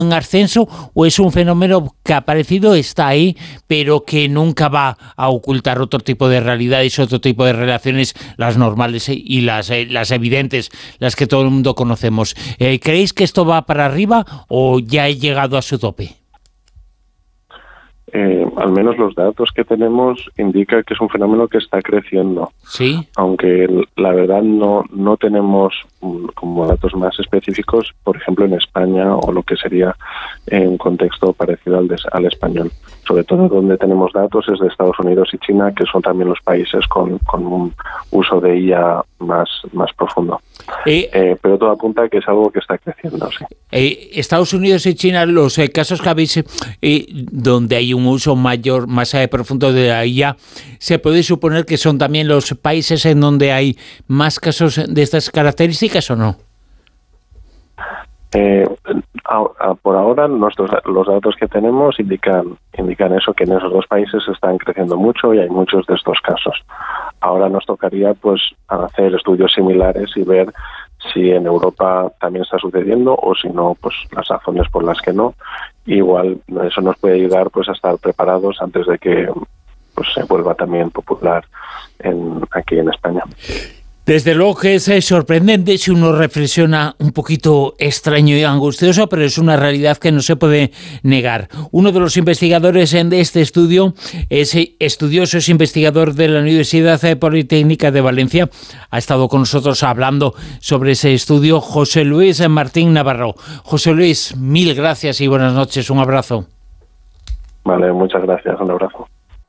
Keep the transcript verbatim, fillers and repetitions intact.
en ascenso o es un fenómeno que ha aparecido, está ahí, pero que nunca va a ocultar otro tipo de realidades, otro tipo de relaciones, las normales y las, eh, las evidentes, las que todo el mundo conocemos? Eh, ¿Creéis que esto va para arriba o ya he llegado a su tope? Eh, al menos los datos que tenemos indican que es un fenómeno que está creciendo. Sí. Aunque la verdad no no tenemos um, como datos más específicos, por ejemplo en España o lo que sería en un contexto parecido al, de, al español. Sobre todo donde tenemos datos es de Estados Unidos y China, que son también los países con, con un uso de I A más, más profundo. Eh, eh, pero todo apunta a que es algo que está creciendo, sí. Eh, Estados Unidos y China, los eh, casos que habéis, eh, donde hay un uso mayor, más eh, profundo de la I A, ¿se puede suponer que son también los países en donde hay más casos de estas características o no? Eh, a, a, por ahora nuestros los datos que tenemos indican indican eso, que en esos dos países están creciendo mucho y hay muchos de estos casos. Ahora nos tocaría pues hacer estudios similares y ver si en Europa también está sucediendo o si no, pues las razones por las que no. Igual eso nos puede ayudar pues a estar preparados antes de que pues se vuelva también popular en, aquí en España. Desde luego que es sorprendente si uno reflexiona, un poquito extraño y angustioso, pero es una realidad que no se puede negar. Uno de los investigadores de este estudio es estudioso, es investigador de la Universidad Politécnica de Valencia. Ha estado con nosotros hablando sobre ese estudio, José Luis Martín Navarro. José Luis, mil gracias y buenas noches. Un abrazo. Vale, muchas gracias. Un abrazo.